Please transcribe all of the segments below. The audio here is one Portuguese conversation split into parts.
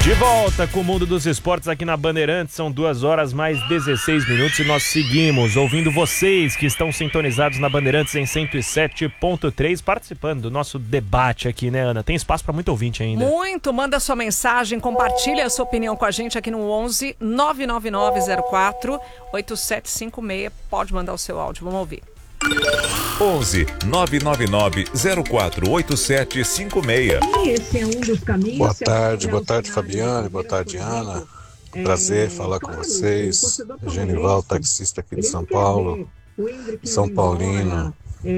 De volta com o Mundo dos Esportes aqui na Bandeirantes, são 2 horas mais 16 minutos e nós seguimos ouvindo vocês que estão sintonizados na Bandeirantes em 107.3, participando do nosso debate aqui, né, Ana? Tem espaço para muito ouvinte ainda. Muito, manda sua mensagem, compartilha a sua opinião com a gente aqui no 11 99904 8756, pode mandar o seu áudio, vamos ouvir. 11 999 04 8756. Esse é um dos caminhos. Boa tarde, Fabiane, boa tarde, Ana. Prazer falar com vocês. Genival, taxista aqui de São Paulo, São Paulino.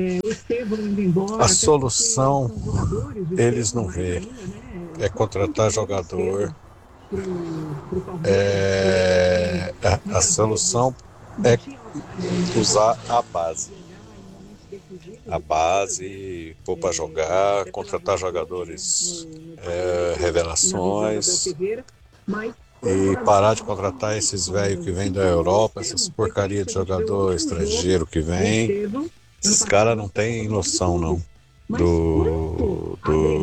A solução eles não vê, é contratar jogador. A solução é usar a base. A base, pôr para jogar, contratar jogadores revelações e parar de contratar esses velhos que vêm da Europa, essas porcarias de jogador estrangeiro que vem. Esses caras não têm noção não do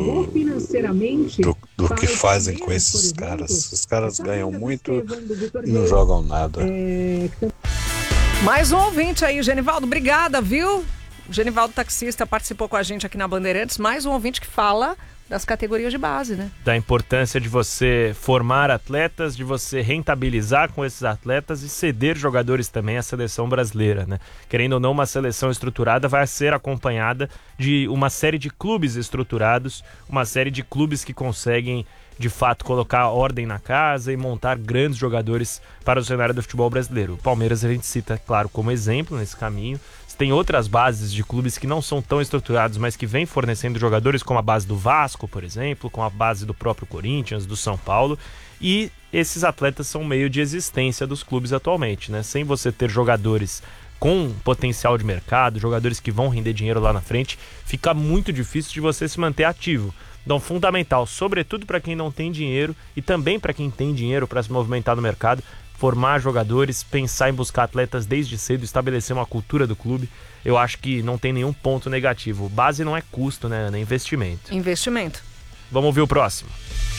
que fazem com esses caras. Esses caras ganham muito e não jogam nada. Mais um ouvinte aí, Genivaldo, obrigada, viu? O Genivaldo taxista participou com a gente aqui na Bandeirantes, mais um ouvinte que fala das categorias de base, né? Da importância de você formar atletas, de você rentabilizar com esses atletas e ceder jogadores também à seleção brasileira, né? Querendo ou não, uma seleção estruturada vai ser acompanhada de uma série de clubes estruturados, uma série de clubes que conseguem de fato colocar ordem na casa e montar grandes jogadores para o cenário do futebol brasileiro. O Palmeiras a gente cita, claro, como exemplo nesse caminho. Tem outras bases de clubes que não são tão estruturados, mas que vêm fornecendo jogadores, como a base do Vasco, por exemplo, com a base do próprio Corinthians, do São Paulo, e esses atletas são meio de existência dos clubes atualmente, né? Sem você ter jogadores com potencial de mercado, jogadores que vão render dinheiro lá na frente, fica muito difícil de você se manter ativo. Então, fundamental, sobretudo para quem não tem dinheiro e também para quem tem dinheiro para se movimentar no mercado, formar jogadores, pensar em buscar atletas desde cedo, estabelecer uma cultura do clube. Eu acho que não tem nenhum ponto negativo. Base não é custo, né, Ana? É investimento. Investimento. Vamos ouvir o próximo.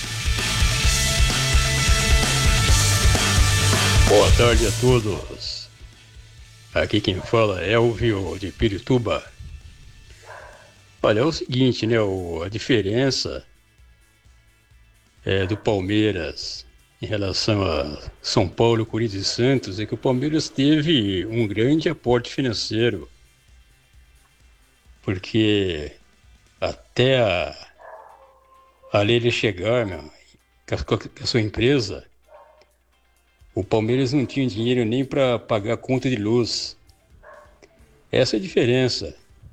Boa tarde a todos. Aqui quem fala é Elvio de Pirituba. Olha, é o seguinte, né? A diferença do Palmeiras em relação a São Paulo, Corinthians e Santos é que o Palmeiras teve um grande aporte financeiro. Porque até a Leila chegar, com a sua empresa, o Palmeiras não tinha dinheiro nem para pagar a conta de luz. Essa é a diferença.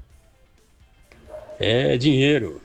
É dinheiro.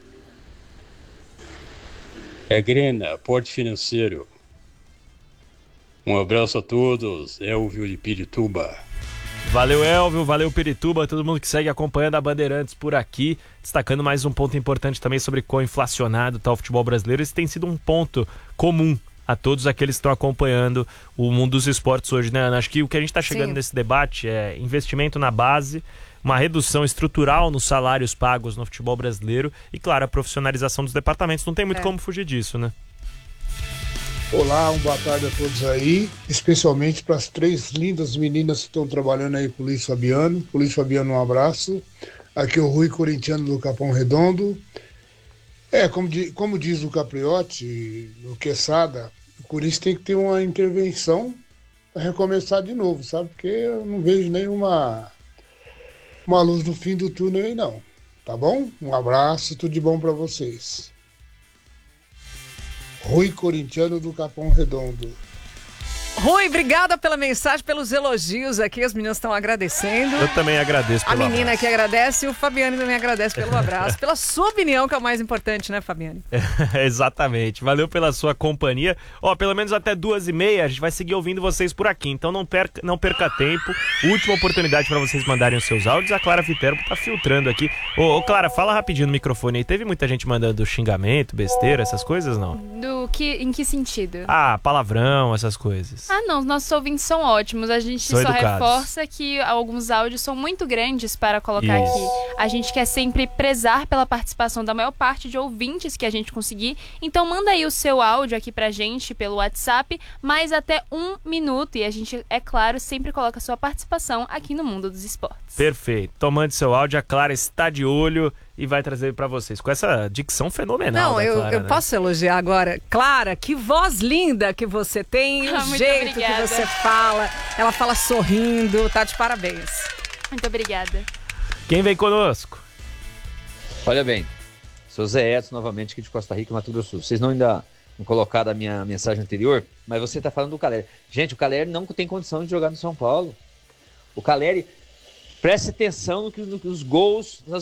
É grana, aporte financeiro. Um abraço a todos, Elvio de Pirituba. Valeu, Elvio, valeu, Pirituba, todo mundo que segue acompanhando a Bandeirantes por aqui, destacando mais um ponto importante também sobre quão inflacionado está o futebol brasileiro. Esse tem sido um ponto comum a todos aqueles que estão acompanhando o mundo dos esportes hoje, né, Ana? Acho que o que a gente está chegando nesse debate é investimento na base, uma redução estrutural nos salários pagos no futebol brasileiro e, claro, a profissionalização dos departamentos. Não tem muito como fugir disso, né? Olá, uma boa tarde a todos aí, especialmente para as 3 lindas meninas que estão trabalhando aí com o Luiz Fabiano. O Luiz Fabiano, um abraço. Aqui é o Rui Corintiano do Capão Redondo. Como diz o Capriotti, o Quesada, o Corinthians tem que ter uma intervenção para recomeçar de novo, sabe? Porque eu não vejo nenhuma luz no fim do túnel aí não, tá bom? Um abraço, tudo de bom para vocês. Rui Corintiano do Capão Redondo. Rui, obrigada pela mensagem, pelos elogios aqui, as meninas estão agradecendo. Eu também agradeço pelo abraço. A menina abraço. Que agradece e o Fabiane também agradece pelo abraço, pela sua opinião, que é o mais importante, né, Fabiane? Exatamente, valeu pela sua companhia. Pelo menos até 2h30 a gente vai seguir ouvindo vocês por aqui, então não perca tempo. Última oportunidade para vocês mandarem os seus áudios. A Clara Viterbo tá filtrando aqui. Ô Clara, fala rapidinho no microfone aí. Teve muita gente mandando xingamento, besteira, essas coisas, não? Em que sentido? Palavrão, essas coisas. ouvintes? Não, os nossos ouvintes são ótimos. A gente São só educados. reforça que alguns áudios são muito grandes para colocar aqui. A gente quer sempre prezar pela participação da maior parte de ouvintes que a gente conseguir. Então manda aí o seu áudio aqui pra gente pelo WhatsApp, mais até 1 minuto. E a gente, é claro, sempre coloca a sua participação aqui no Mundo dos Esportes. Perfeito. Tomando seu áudio, a Clara está de olho e vai trazer para vocês. Com essa dicção fenomenal. Não, Clara, eu posso elogiar agora. Clara, que voz linda que você tem, o Muito jeito obrigada. que você fala. Ela fala sorrindo, tá de parabéns. Muito obrigada. Quem vem conosco? Olha bem, sou Zé Edson novamente aqui de Costa Rica, Mato Grosso do Sul. Vocês não colocaram a minha mensagem anterior, mas você está falando do Caleri. Gente, o Caleri não tem condição de jogar no São Paulo. O Caleri, preste atenção nos gols, nas